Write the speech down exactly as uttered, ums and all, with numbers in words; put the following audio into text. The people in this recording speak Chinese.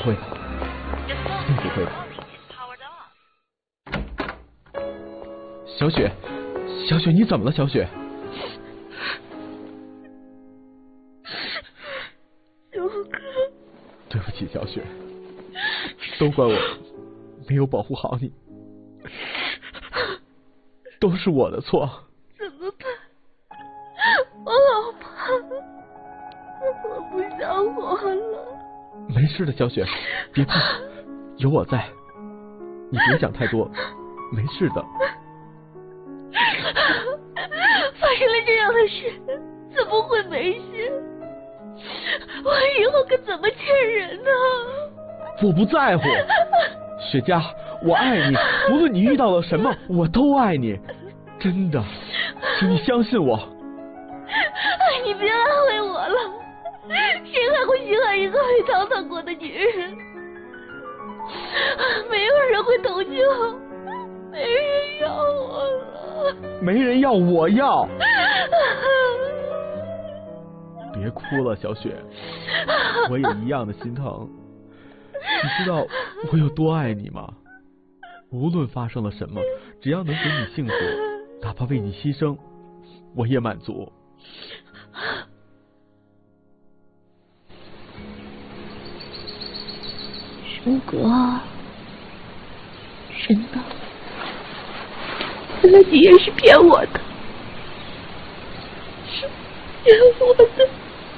会的，一定不会的。小雪，小雪，你怎么了？小雪， 小哥， 对不起，小雪，都怪我没有保护好你，都是我的错。 怎么办？我好怕，我不想活了。 没事的，小雪，别怕，有我在，你别想太多，没事的。 发生了这样的事，怎么会没事？我以后可怎么见人呢？ 我不在乎，雪佳，我爱你，无论你遇到了什么，我都爱你，真的，请你相信我。 你别安慰我了，谁还会喜欢一个被糟蹋过的女人？没有人会同情我，没人要我了。 没人要，我要。别哭了，小雪，我也一样的心疼。你知道我有多爱你吗？无论发生了什么，只要能给你幸福，哪怕为你牺牲，我也满足。 如果真的，原来你也是骗我的，是骗我的。